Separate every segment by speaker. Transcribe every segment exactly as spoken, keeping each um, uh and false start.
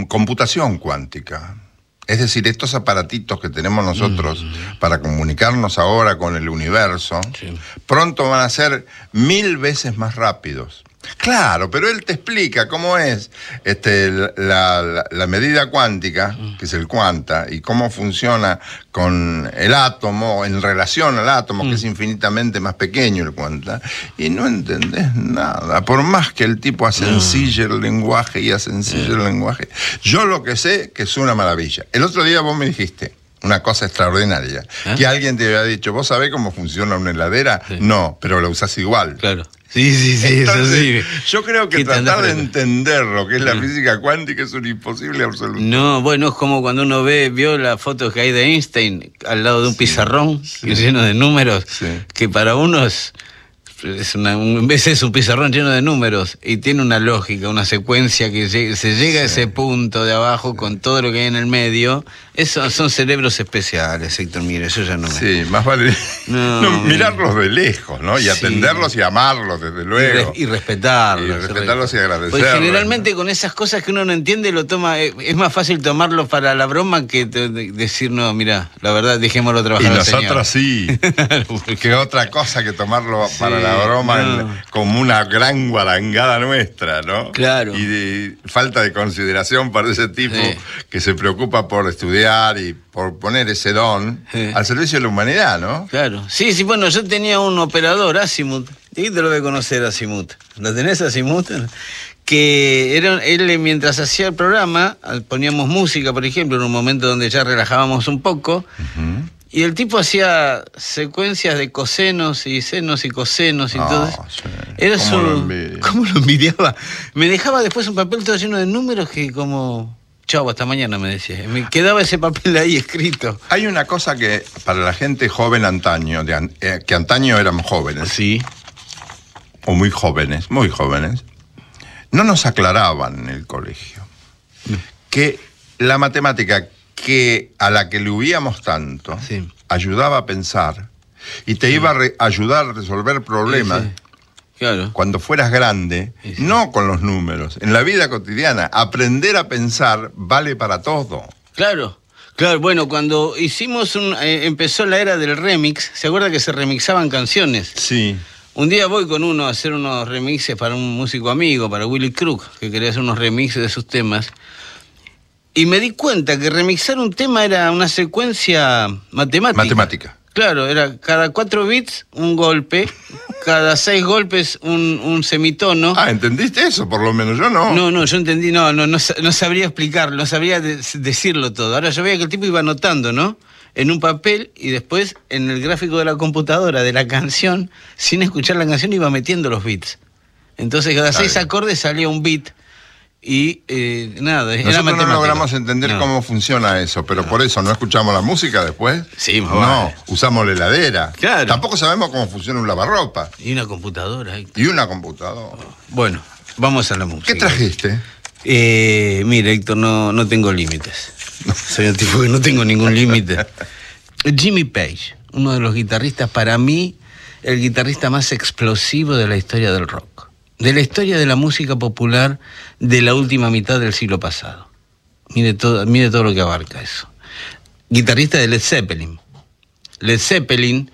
Speaker 1: computación cuántica. Es decir, estos aparatitos que tenemos nosotros mm. para comunicarnos ahora con el universo, sí. pronto van a ser mil veces más rápidos. Claro, pero él te explica cómo es este, la, la, la medida cuántica, que es el cuanta, y cómo funciona con el átomo, en relación al átomo, mm. que es infinitamente más pequeño el cuanta, y no entendés nada. Por más que el tipo asencille el lenguaje y asencille el lenguaje. Yo lo que sé que es una maravilla. El otro día vos me dijiste una cosa extraordinaria, ¿eh? Que alguien te había dicho, ¿vos sabés cómo funciona una heladera? Sí. No, pero la usás igual.
Speaker 2: Claro. Sí, sí, sí,
Speaker 1: Entonces,
Speaker 2: eso sí.
Speaker 1: Yo creo que tratar de entender lo que es la no. física cuántica es un imposible absoluto.
Speaker 2: No, bueno, es como cuando uno ve, vio las fotos que hay de Einstein al lado de un sí, pizarrón sí. lleno de números, sí. que para unos es una, un vez es un pizarrón lleno de números y tiene una lógica, una secuencia que se, se llega sí. a ese punto de abajo sí. con todo lo que hay en el medio. Esos son cerebros especiales, Héctor, mire, eso ya no me...
Speaker 1: Sí, más vale no, no, mirarlos de lejos, ¿no? Y sí. atenderlos y amarlos, desde luego.
Speaker 2: Y, re, y respetarlos.
Speaker 1: Y respetarlos y agradecerlos.
Speaker 2: Porque generalmente con esas cosas que uno no entiende, lo toma es más fácil tomarlo para la broma que te, de, decir, no, mira, la verdad, dejémoslo trabajar.
Speaker 1: Y nosotros sí. Que otra cosa que tomarlo sí, para la broma no. en, como una gran guarangada nuestra, ¿no?
Speaker 2: Claro.
Speaker 1: Y de, falta de consideración para ese tipo sí. que se preocupa por estudiar y por poner ese don sí. al servicio de la humanidad, ¿no?
Speaker 2: Claro. Sí, sí, bueno, yo tenía un operador, Azimuth, y te lo voy a conocer, Azimuth. ¿Lo tenés, Azimuth? Que era, él, mientras hacía el programa, poníamos música, por ejemplo, en un momento donde ya relajábamos un poco, uh-huh. y el tipo hacía secuencias de cosenos y senos y cosenos y oh, todo eso. Sí. Era
Speaker 1: ¿Cómo
Speaker 2: su...
Speaker 1: lo envidia?
Speaker 2: ¿Cómo lo envidiaba? Me dejaba después un papel todo lleno de números que como... Chau, hasta mañana, me decía. Me quedaba ese papel ahí escrito.
Speaker 1: Hay una cosa que para la gente joven antaño, de an, eh, que antaño éramos jóvenes.
Speaker 2: Sí.
Speaker 1: O muy jóvenes, muy jóvenes. No nos aclaraban en el colegio mm. que la matemática, que a la que le huíamos tanto, sí. ayudaba a pensar y te sí. iba a re, ayudar a resolver problemas. Sí, sí.
Speaker 2: Claro.
Speaker 1: Cuando fueras grande, sí, sí. no con los números, en la vida cotidiana, aprender a pensar vale para todo.
Speaker 2: Claro, claro, bueno, cuando hicimos un, eh, empezó la era del remix, ¿se acuerda que se remixaban canciones?
Speaker 1: Sí.
Speaker 2: Un día voy con uno a hacer unos remixes para un músico amigo, para Willy Crook, que quería hacer unos remixes de sus temas, y me di cuenta que remixar un tema era una secuencia matemática.
Speaker 1: Matemática.
Speaker 2: Claro, era cada cuatro bits un golpe, cada seis golpes un, un semitono.
Speaker 1: Ah, ¿entendiste eso? Por lo menos yo no.
Speaker 2: No, no, yo entendí, no, no, no, no sabría explicarlo, no sabría de, decirlo todo. Ahora yo veía que el tipo iba anotando, ¿no? En un papel y después en el gráfico de la computadora de la canción, sin escuchar la canción, iba metiendo los bits. Entonces cada Está seis bien. acordes salía un bit. Y eh, nada,
Speaker 1: nosotros
Speaker 2: era
Speaker 1: no logramos entender no. cómo funciona eso, pero no. por eso no escuchamos la música después.
Speaker 2: Sí,
Speaker 1: no, vale. usamos la heladera.
Speaker 2: Claro.
Speaker 1: Tampoco sabemos cómo funciona un lavarropa.
Speaker 2: Y una computadora.
Speaker 1: Y una computadora.
Speaker 2: Bueno, vamos a la música.
Speaker 1: ¿Qué trajiste?
Speaker 2: Eh, mira, Héctor, no, no tengo límites. Soy un tipo que no tengo ningún límite. Jimmy Page, uno de los guitarristas, para mí, el guitarrista más explosivo de la historia del rock. De la historia de la música popular de la última mitad del siglo pasado. Mire todo, mire todo lo que abarca eso. Guitarrista de Led Zeppelin. Led Zeppelin,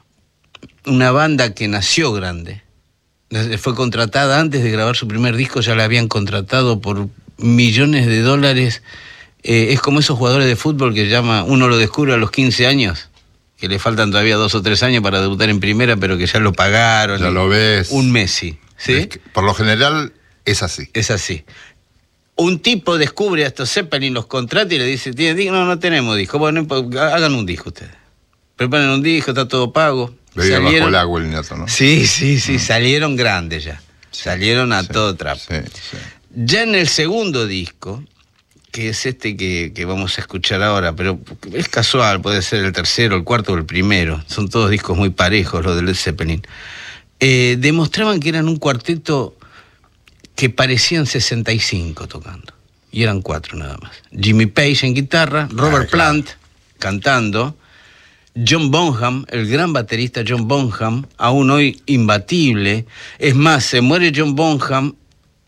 Speaker 2: una banda que nació grande, fue contratada antes de grabar su primer disco, ya la habían contratado por millones de dólares. Eh, es como esos jugadores de fútbol que llama, uno lo descubre a los quince años, que le faltan todavía dos o tres años para debutar en primera, pero que ya lo pagaron.
Speaker 1: Ya lo ves.
Speaker 2: Un Messi. ¿Sí?
Speaker 1: Es que, por lo general es así.
Speaker 2: Es así. Un tipo descubre a estos Zeppelin, los contrata y le dice, ¿tiene disco? No, no tenemos disco. Bueno, hagan un disco ustedes. Preparen un disco, está todo pago.
Speaker 1: Veía bajo el agua el nieto, ¿no?
Speaker 2: Sí, sí, sí, mm. salieron grandes ya. Sí, salieron a sí, todo trapo.
Speaker 1: Sí, sí.
Speaker 2: Ya en el segundo disco, que es este que, que vamos a escuchar ahora, pero es casual, puede ser el tercero, el cuarto o el primero. Son todos discos muy parejos los de Led Zeppelin. Eh, demostraban que eran un cuarteto que parecían sesenta y cinco tocando. Y eran cuatro nada más. Jimmy Page en guitarra, Robert ah, Plant claro. cantando, John Bonham, el gran baterista John Bonham, aún hoy imbatible. Es más, se muere John Bonham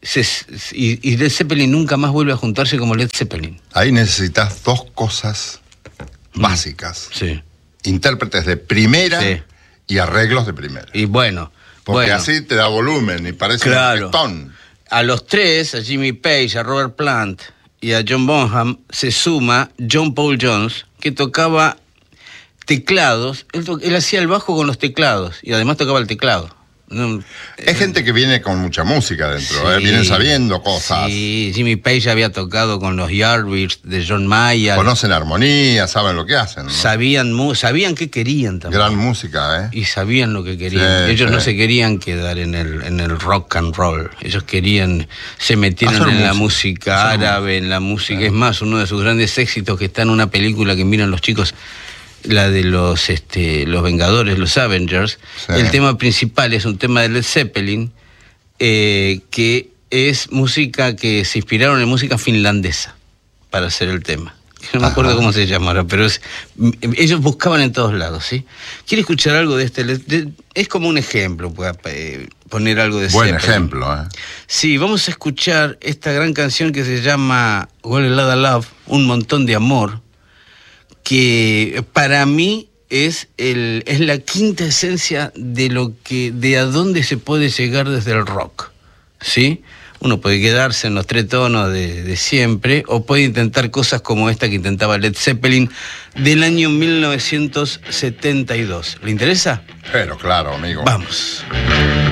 Speaker 2: se, y, y Led Zeppelin nunca más vuelve a juntarse como Led Zeppelin.
Speaker 1: Ahí necesitas dos cosas básicas.
Speaker 2: Sí.
Speaker 1: Intérpretes de primera
Speaker 2: Sí.
Speaker 1: y arreglos de primera.
Speaker 2: Y bueno,
Speaker 1: Porque
Speaker 2: bueno,
Speaker 1: así te da volumen y parece
Speaker 2: Claro.
Speaker 1: un orquestón.
Speaker 2: a los tres, a Jimmy Page, a Robert Plant y a John Bonham, se suma John Paul Jones, que tocaba teclados. Él, to- él hacía el bajo con los teclados y además tocaba el teclado. No,
Speaker 1: Es gente que viene con mucha música dentro,
Speaker 2: Sí.
Speaker 1: ¿eh? Vienen sabiendo cosas.
Speaker 2: Sí, Jimmy Page había tocado con los Yardbirds de John Mayer.
Speaker 1: Conocen armonía, saben lo que hacen, ¿no?
Speaker 2: Sabían, mu- sabían qué querían también.
Speaker 1: Gran música, ¿eh?
Speaker 2: Y sabían lo que querían.
Speaker 1: Sí,
Speaker 2: Ellos
Speaker 1: sí.
Speaker 2: no se querían quedar en el, en el rock and roll. Ellos querían, se metieron
Speaker 1: Hacer
Speaker 2: en la
Speaker 1: música.
Speaker 2: música
Speaker 1: Hacer
Speaker 2: árabe, en la música. Es más, uno de sus grandes éxitos que está en una película que miran los chicos, la de los este, los Vengadores, los Avengers.
Speaker 1: Sí.
Speaker 2: El tema principal es un tema de Led Zeppelin, eh, que es música que se inspiraron en música finlandesa para hacer el tema. No me acuerdo
Speaker 1: Ajá.
Speaker 2: cómo se llama ahora, pero es, ellos buscaban en todos lados, ¿sí? ¿Quiere escuchar algo de este? De- es como un ejemplo, pueda eh, poner algo de
Speaker 1: Buen
Speaker 2: Zeppelin.
Speaker 1: ejemplo, ¿eh?
Speaker 2: Sí, vamos a escuchar esta gran canción que se llama Whole Lotta Love, Un Montón de Amor, que para mí es, el, es la quinta esencia de lo que, de a dónde se puede llegar desde el rock, ¿sí? Uno puede quedarse en los tres tonos de, de siempre, o puede intentar cosas como esta que intentaba Led Zeppelin del año mil novecientos setenta y dos. ¿Le interesa?
Speaker 1: Pero claro, amigo.
Speaker 2: Vamos.